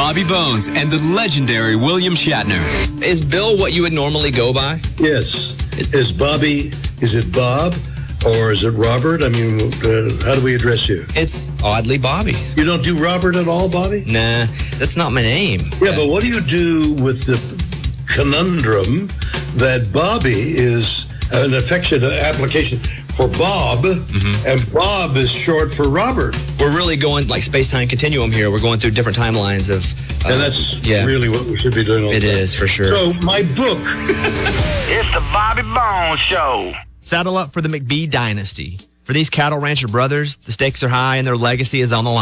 Bobby Bones and the legendary William Shatner. Is Bill what you would normally go by? Yes. Is Bobby, is it Bob or is it Robert? I mean, how do we address you? It's oddly Bobby. You don't do Robert at all, Bobby? Nah, that's not my name. Yeah, but what do you do with the conundrum that Bobby is an affectionate application for Bob, and Bob is short for Robert? We're really going like space-time continuum here. We're going through different timelines of... And that's really what we should be doing all the time. It is, for sure. So, my book... It's the Bobby Bones Show. Saddle up for the McBee dynasty. For these cattle rancher brothers, the stakes are high and their legacy is on the line.